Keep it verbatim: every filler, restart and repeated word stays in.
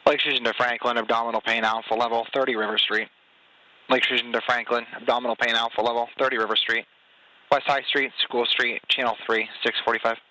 Lake Fusion to Franklin, abdominal pain alpha level, thirty River Street. Lake Fusion to Franklin, abdominal pain alpha level, thirty River Street. West High Street, School Street, Channel three, six forty-five.